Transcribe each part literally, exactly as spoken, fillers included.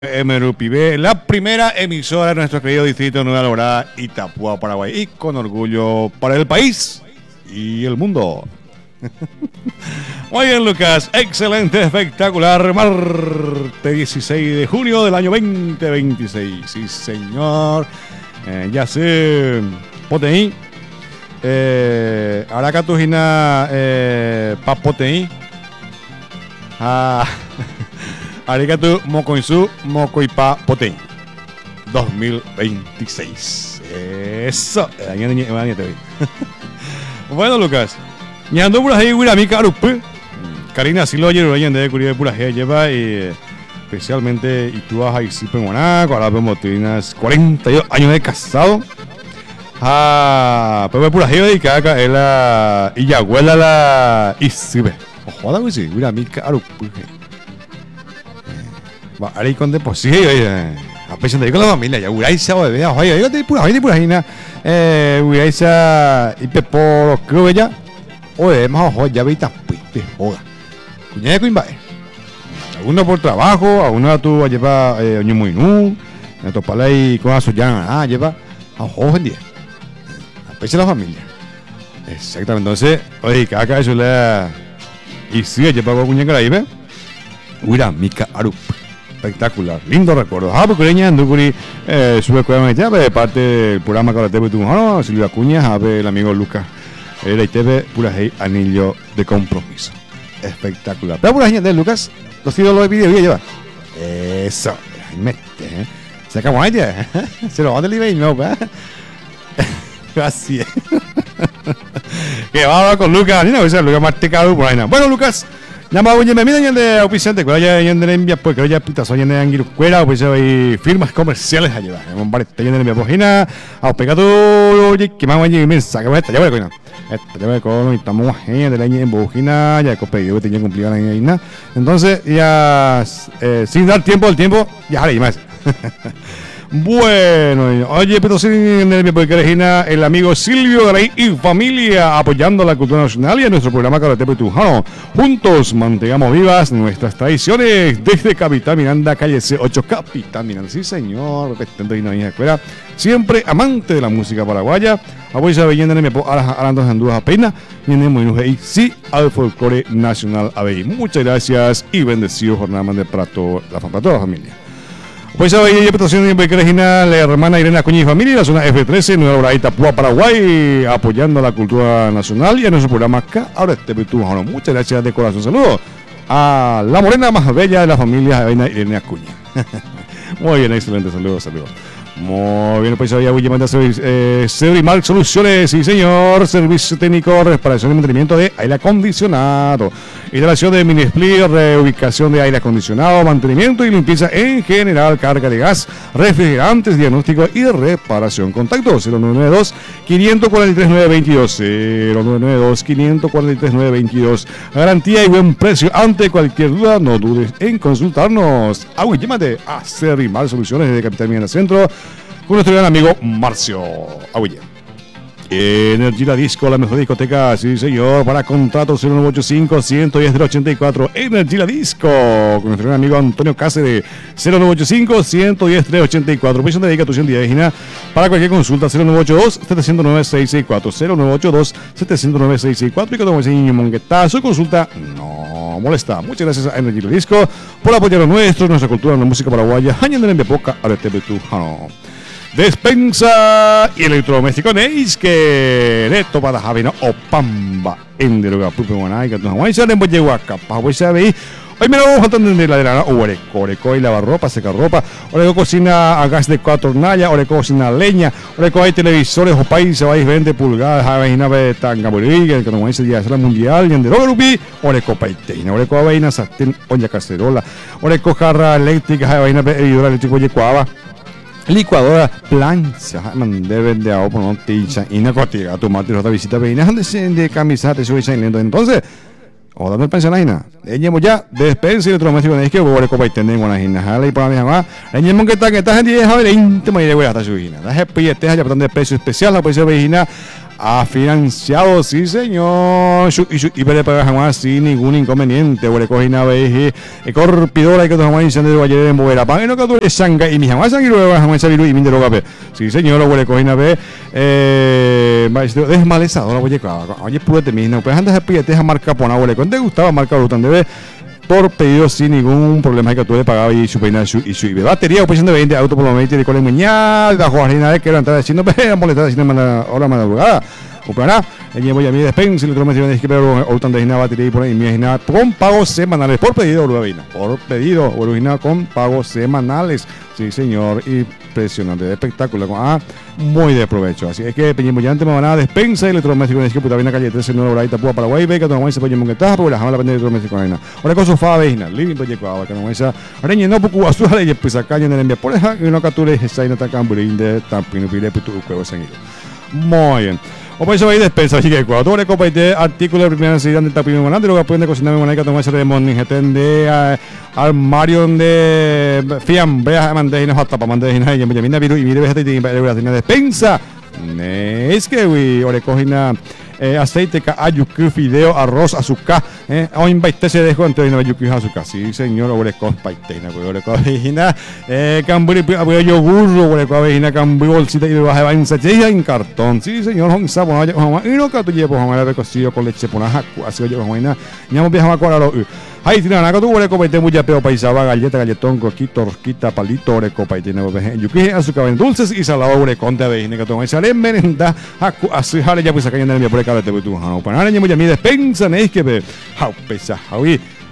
Emerupibé, la primera emisora de nuestro querido distrito Nueva Alborada, Itapúa, Paraguay, y con orgullo para el país y el mundo. Muy bien, Lucas, excelente, espectacular, martes dieciséis de junio del año veinte veintiséis, sí señor, eh, ya sé, Poteí, eh, Aracatujina, eh, Papoteí, ah... Arigato Mokoisu Mokoipa Potén dos mil veintiséis. Eso. Bueno, Lucas. Ñando por ahí, Wirami Karupe. Karina Siloyer, Urayan de Curie Puraje lleva y especialmente y tú vas a ir en Guanaco, ahora vemos tienes cuarenta y dos años de casado. Ah, pero Puraje y caca es la y ya abuela la Isibe. Ojo, da sí, Wirami Karupe. Ahí con deposición, a pesar de que la familia ya uraisa o de oye, yo te pura, oye, pura hina, eh, uraisa y pepo creo que ya, o de más ojo, ya veita, pues, joda. Cuñada de Coimbae. Algunos por trabajo, algunos tú lleva eh, oño muy nu, a tu pala y con a su ya, ah, lleva a ojo en día. A pesar de la familia. Exactamente, entonces, oye, caca, eso le. Y sí, lleva con cuñada ahí, ¿ve? Ura, mica, arup. Espectacular, lindo recuerdo. Ah, porque leña Andukuri eh, sube cueva ya de parte del programa Karate Betujano, Silvia Cuña, a ver el amigo Lucas. Era y T V pura hey, anillo de compromiso. Espectacular. Pero pura gente de Lucas, los ídolos de video lleva. Eso, mete, ¿eh? Se acabó ella. Se lo va a deliver y no, ¿verdad? Así es. Que va a hablar con Lucas, ni nada, o Lucas Martecado por ahí. Bueno, Lucas. Llama oye me miran de auspiciante que vaya en de envía porque ya puta soy en Anguiro Cuera pues hay firmas comerciales allá va un bar está en mi página a pegado oye que más oye mensaje va esta ya bueno esta ya con estamos en de la en bujina ya copio tenía cumplido la niña entonces ya eh, sin dar tiempo al tiempo ya haré más. Bueno, oye, pero sí, Regina, el amigo Silvio Garay y familia apoyando la cultura nacional y a nuestro programa Karate Betujano. Juntos mantengamos vivas nuestras tradiciones desde Capitán Miranda, calle C ocho, Capitán Miranda. Sí, señor, escuela, siempre amante de la música paraguaya. Apoya leyenda de mi Arandos Andúas a Peina y en el sí al folclore nacional a ver. Muchas gracias y bendecido jornada de prato la para toda la familia. Pues ahora hay petición de Regina, la hermana Irene Acuña y familia, la zona F trece, Nueva Alborada, Itapúa, Paraguay, apoyando a la cultura nacional y a nuestro programa acá. Ahora este Betujano. Muchas gracias de corazón. Saludos a la morena más bella de la familia, Irene Acuña. Muy bien, excelente. Saludos, saludos. Muy bien, pues había William eh, Cedrimark Soluciones, sí señor, servicio técnico, reparación y mantenimiento de aire acondicionado, instalación de mini split, reubicación de aire acondicionado, mantenimiento y limpieza en general, carga de gas, refrigerantes, diagnóstico y reparación. Contacto cero nueve nueve dos, cinco cuatro tres, nueve dos dos, cero nueve nueve dos, cinco cuatro tres, nueve dos dos. Garantía y buen precio. Ante cualquier duda, no dudes en consultarnos. Ah, llámate a Cedrimark Soluciones desde Capital Miranda Centro con nuestro gran amigo Marcio Aguilla. Energía Disco, la mejor discoteca, sí señor, para contratos cero nueve ocho cinco, uno uno cero, ochenta y cuatro. Energía Disco, con nuestro gran amigo Antonio Cáceres, cero nueve ocho cinco, uno uno cero, ochenta y cuatro. Presión de dedicación indígena para cualquier consulta, cero nueve ocho dos, siete cero nueve, seis seis cuatro, cero nueve ocho dos, siete cero nueve, seis seis cuatro. Y cuando me enseñe Mongueta, su consulta no molesta. Muchas gracias a Energía Disco por apoyar a nuestro, nuestra cultura, la música paraguaya. Añaden de poca a este Betujano. Despensa y electrodoméstico Neis que neto para Javina o Pamba en deroga pupe guanay que nos vamos a hacer en Boyehuaca para pues saber hoy me lo vamos a tener la de la oreco oreco y lavar ropa secar ropa oreco cocina a gas de cuatro hornallas oreco cocina a leña oreco hay televisores o países vais veinte pulgadas Javina de Tangaburiga que nos vamos a hacer la mundial y en deroga rupi oreco paiteina oreco aveina sartén olla cacerola oreco jarra eléctrica Javina de hervidora eléctrico yecuaba licuadora, plancha, deben de agua, no ticha, y una cortiga, tomate, otra visita, veinas, de camisa, te subes en lento. Entonces, o dando el pensión a la hina, leñemos ya, despensa y electrodoméstico, es que voy a copa y tener una hina, jala y para mi mamá, leñemos que está, que está en diez, joder, íntimo y de voy hasta su hina, las espilletes, ya de precio especial, la policía vejina, ha financiado, sí señor, y para pagar sin ningún inconveniente. Huele cojina veje, corpidora y que tomamos incendio de Guayere en Boera, pan, y no que tú es sanga y mi jamás y luego jamás y mi de loca. Sí señor, huele cojina ve, eh, desmalezadora, oye, oye, púrate mi, no, pues antes de pillete a marca pona, huele, ¿cuánto te gustaba marca Rutan debe? Por pedido sin ningún problema que tú le pagabas y su peina y su y batería, opción de veinte auto por lo menos y con el mañana, la jornada que era entrar diciendo, pero molestar diciendo hora madrugada. Comprará, el llevo ya mi despensa y el otro me tiene que ver ahorita de batería y por ahí mi con pagos semanales por pedido, Uruguayna, por pedido, Uruguayna con pagos semanales. Sí, señor, impresionante, de espectáculo, ah, muy de provecho. Así es que Peñimoyante me van a despensa y electrodoméstico en puta bien calle trece nueve hora Itapúa Paraguay, ve que tomamos ese Peñimón que está, porque la jamás la vende electrodoméstico en ahora con sofá veina, living proyecto, que no esa reñe no poco azúcar y pues acá en el envía por esa y no capture esa y no tan camburín de tampino pide puto juego sanguíneo. Muy bien. O por eso va a ir despensa, así que cuando tú le copas de artículos de primera necesidad del tapino volante, luego pueden cocinar en que tomar ese de morning, de armario de fiambreas, mandejinas, hot tapa, mandejinas, y me viru y mire vegetal y tiene despensa. Es que, güey, o le cocina eh, aceite, ayuku, fideo, arroz, azúcar, eh, o invite se dejó entre no ayuku azúcar, sí señor, o le cocina, güey, o le cocina, eh, camburi, abuelo yogur, o le cocina, camburi, bolsita y le baja en sachella en cartón, sí señor, un sabón, y no que tú llevas un recocido con leche, ponas, así oye, juana, ya hemos viajado a Cuaralo. Ahí tiene una cosa, tú le copaite mucha peo paisaba, galleta, galletón, coquito, rosquita, palito, le copaite, no ve, yuki, azúcar, dulces y salado, le conte de que toma esa merenda, así jale ya pues acá en el por el cable te tú, no, para nada, mucha mi despensa, no es que ve, how pesa, how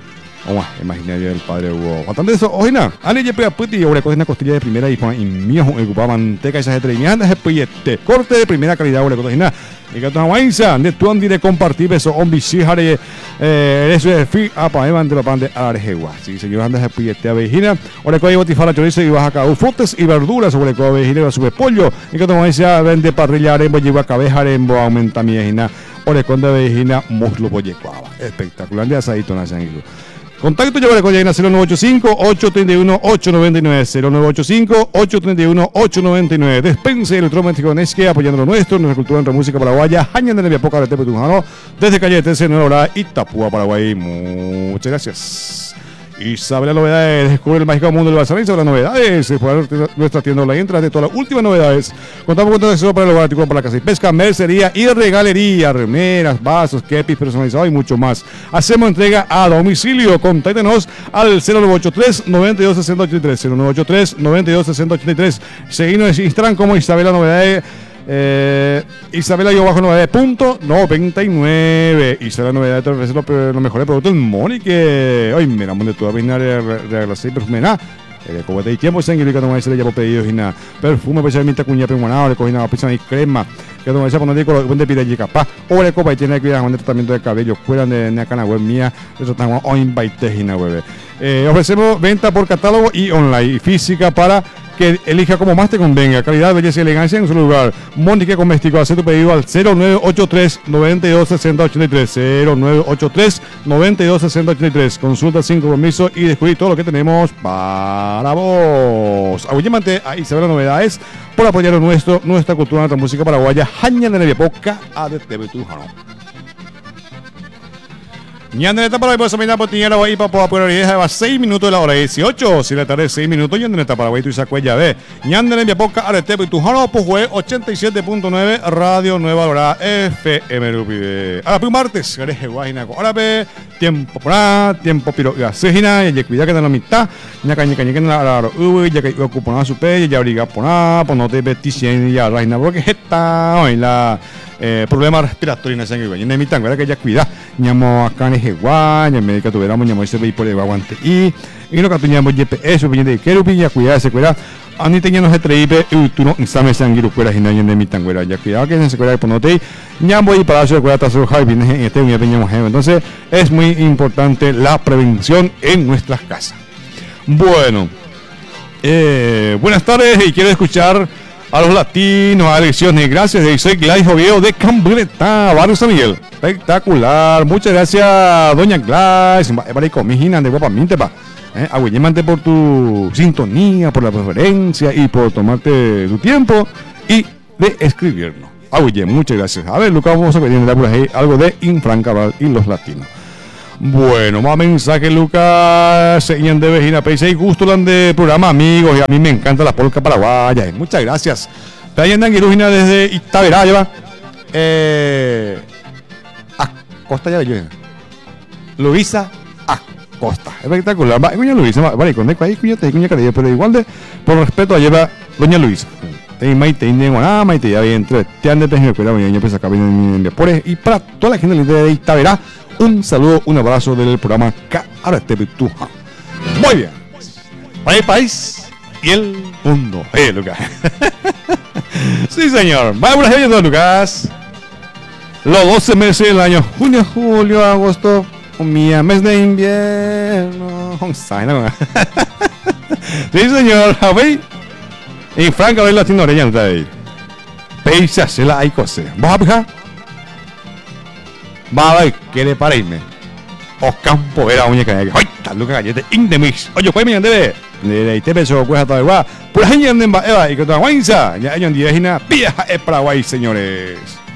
oh, imaginaría el padre Hugo. Bastante eso, oye, nada, ale ya pega puti y ahora coge una costilla de primera y pone y mío, ocupaba manteca, esas de anda ese pillete, corte de primera calidad, ahora coge nada. Y que tu avanza, de tu andire compartir eso, on visijare, eh, eso es fi, apa, evan de la pande arjegua. Sí, señor, anda ese pillete a vejina, ahora coge botifala chorizo y baja acá, frutas y verduras, sobre coge vejina, sube pollo, y que tu avanza vende parrilla, arembo, lleva cabeza, arembo, aumenta mi vejina, ahora con vejina, muslo, pollecuaba. Espectacular, de asadito, nacianguilo. Contacto yo con Yagna cero nueve ocho cinco, ocho tres uno, ocho nueve nueve, cero nueve ocho cinco, ocho tres uno, ocho nueve nueve. Despense electrodoméstico Nesque, apoyando lo nuestro, nuestra cultura, nuestra música paraguaya, Jaña de la Poca de Tepetujano, desde calle trece, nueva hora, Itapúa, Paraguay. Muchas gracias. Isabela Novedades, descubre el mágico mundo del bazar y sobre las novedades. Por nuestra tienda online, entra de todas las últimas novedades. Contamos con todo eso para el hogar, artículos para la casa y pesca, mercería y regalería, remeras, vasos, kepis personalizados y mucho más. Hacemos entrega a domicilio. Contáctenos al cero nueve ocho tres, nueve dos, seis ocho tres, cero nueve ocho tres, nueve dos, seis ocho tres. Seguimos en Instagram como Isabela Novedades. Eh, Isabela yo bajo novedades punto noventa y nueve. Isabela Novedades te ofrece los lo mejores productos del Moni que hoy mira donde tú vas a venir a la seis perfume nada eh, como te tiempo se engrica no se le llevo pedidos y nada perfume especialmente cuña pemonado le cogí nada pizza y crema que no esa poner con de pide capaz o le copa y tiene que ir a un tratamiento de cabello fuera de la cana web mía eso estamos on invite y web eh, ofrecemos venta por catálogo y online y física para que elija como más te convenga. Calidad, belleza y elegancia en su lugar. Mónica Coméstico, hace tu pedido al cero nueve ocho tres, nueve dos, seis cero ocho tres. cero nueve ocho tres, nueve dos, seis cero ocho tres. Consulta sin compromiso y descubrir todo lo que tenemos para vos. Agüillemante a Isabela Novedades por apoyar nuestro, nuestra cultura, nuestra música paraguaya. Jaña de la Poca a de Tepetujano. Ñanderneta para hoy, pues, a por Tiñera, ahí para poder ir a seis minutos de la hora dieciocho. Si la tarde, seis minutos, Ñanderneta para hoy, tu Isacuella B. Ñanderneta, Poca, Aretepo y Tujano, pues, fue ochenta y siete punto nueve, Radio Nueva Hora, F M Rupide. Ahora, pues, martes, Gareje, Guajina, ahora, ve, tiempo por ahí, tiempo piro, ya se gina, ya cuida que en la mitad, ya caña, caña, que en la uy, ya que ocupa una su pe, ya abriga por nada, pues no te beticien, ya reina, porque está, hoy la. Eh, problemas respiratorios en esa y en mi tango era que ella cuida ñamo acá en Jeguá en médica tuviéramos ñamo ese veí por el aguante y y lo que tuñamos G P S pendiente de quiero pillar cuidar ese cuida a ni teníamos ese treipe y tú no examen sanguíneo fuera y en mi tango era ya cuidado que en ese cuida por no te ñamo y para hacer cuidar tazo high viene en este un peñamos entonces es muy importante la prevención en nuestras casas. Bueno, eh, buenas tardes y quiero escuchar a los latinos, a elecciones, gracias, soy Gladys Oviedo de Cambreta, Barrio San Miguel, espectacular, muchas gracias doña Gladys, para mi hija de guapa mintepa, eh, agüillemante por tu sintonía, por la preferencia y por tomarte tu tiempo y de escribirnos. Ah, oye, muchas gracias. A ver, Lucas, vamos a pedir por ahí algo de Infran Cabral y los latinos. Bueno, más mensaje, Lucas. Señan de Vejina Peixe y gusto de programa, amigos. Y a mí me encanta la polca paraguaya. Muchas gracias. Tayan Anguirujina desde Itaverá, lleva. Eh. Acosta ya, yo. Luisa Acosta. Espectacular. Va, doña Luisa, vale, con eco ahí, cuñate, cuña carilla, pero igual de, por respeto, lleva doña Luisa. Te maite, inde, guaná, maite, ya bien, tres. Te han de tener cuidado, yo pues acá vienen por y para toda la gente de Itaverá. Un saludo, un abrazo del programa Karate Tuja. Muy bien. Para el país y el mundo. Eh, Lucas. Sí, señor. Vamos a ver, Lucas. Los doce meses del año. Junio, julio, agosto. Un mes de invierno. Sí, señor. Javi. Y Franca de Latino Orellana. Peisa, se la hay cosas. ¿Vas a pijar? Va a ver, ¿qué le parece? O campo era uña que hay. ¡Ay! Tal Lucas Gallete in the mix. Oye, pues me debe. De te peso pues a todo igual. Por ahí en Eva y que otra guanza. Ya hay un día pía es Paraguay, señores.